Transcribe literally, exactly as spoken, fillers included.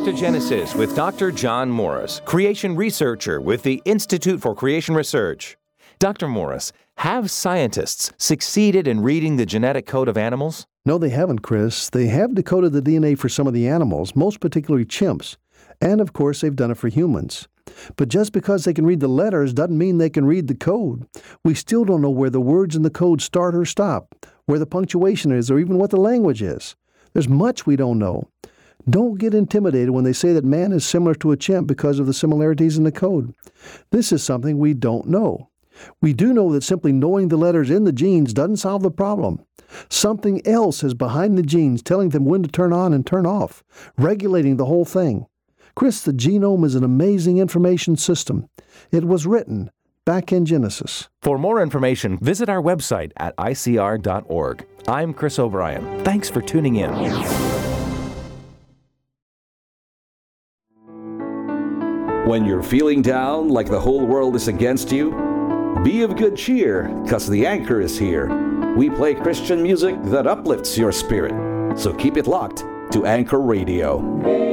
Back to Genesis with Doctor John Morris, creation researcher with the Institute for Creation Research. Doctor Morris, have scientists succeeded in reading the genetic code of animals? No, they haven't, Chris. They have decoded the D N A for some of the animals, most particularly chimps. And, of course, they've done it for humans. But just because they can read the letters doesn't mean they can read the code. We still don't know where the words in the code start or stop, where the punctuation is, or even what the language is. There's much we don't know. Don't get intimidated when they say that man is similar to a chimp because of the similarities in the code. This is something we don't know. We do know that simply knowing the letters in the genes doesn't solve the problem. Something else is behind the genes, telling them when to turn on and turn off, regulating the whole thing. Chris, the genome is an amazing information system. It was written back in Genesis. For more information, visit our website at I C R dot org. I'm Chris O'Brien. Thanks for tuning in. When you're feeling down like the whole world is against you, be of good cheer, because the Anchor is here. We play Christian music that uplifts your spirit. So keep it locked to Anchor Radio.